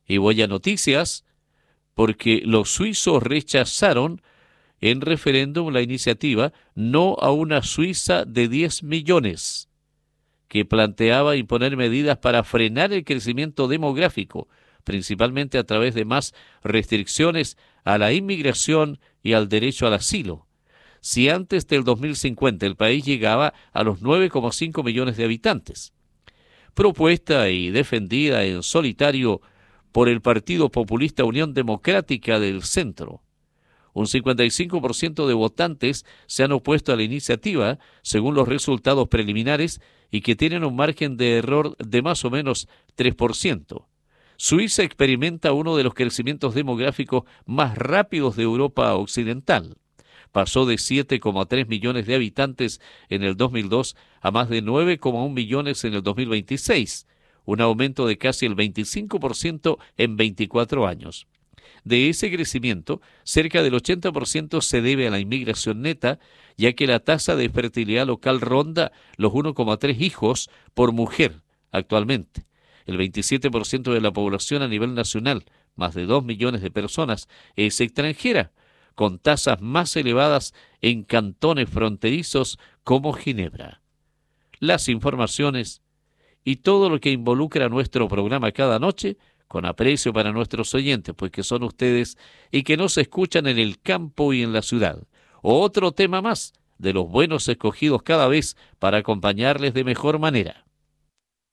Y voy a noticias porque los suizos rechazaron en referéndum la iniciativa No a una Suiza de 10 millones, que planteaba imponer medidas para frenar el crecimiento demográfico, principalmente a través de más restricciones a la inmigración y al derecho al asilo. Si antes del 2050 el país llegaba a los 9,5 millones de habitantes, propuesta y defendida en solitario por el Partido Populista Unión Democrática del Centro. Un 55% de votantes se han opuesto a la iniciativa, según los resultados preliminares, y que tienen un margen de error de más o menos 3%. Suiza experimenta uno de los crecimientos demográficos más rápidos de Europa Occidental. Pasó de 7,3 millones de habitantes en el 2002 a más de 9,1 millones en el 2026, un aumento de casi el 25% en 24 años. De ese crecimiento, cerca del 80% se debe a la inmigración neta, ya que la tasa de fertilidad local ronda los 1,3 hijos por mujer actualmente. El 27% de la población a nivel nacional, más de 2 millones de personas, es extranjera, con tasas más elevadas en cantones fronterizos como Ginebra. Las informaciones y todo lo que involucra nuestro programa cada noche, con aprecio para nuestros oyentes, pues que son ustedes y que nos escuchan en el campo y en la ciudad. Otro tema más de los buenos escogidos cada vez para acompañarles de mejor manera.